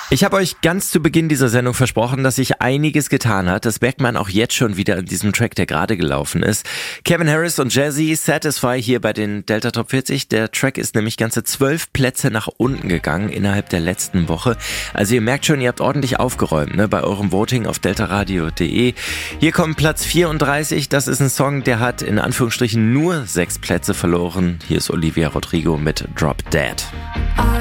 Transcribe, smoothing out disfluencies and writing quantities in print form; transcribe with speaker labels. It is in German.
Speaker 1: Ich habe euch ganz zu Beginn dieser Sendung versprochen, dass sich einiges getan hat. Das merkt man auch jetzt schon wieder in diesem Track, der gerade gelaufen ist. Calvin Harris und Jazzy, Satisfy hier bei den Delta Top 40. Der Track ist nämlich ganze 12 Plätze nach unten gegangen innerhalb der letzten Woche. Also ihr merkt schon, ihr habt ordentlich aufgeräumt, ne, bei eurem Voting auf deltaradio.de. Hier kommt Platz 34. Das ist ein Song, der hat in Anführungsstrichen nur 6 Plätze verloren. Hier ist Olivia Rodrigo mit Drop Dead.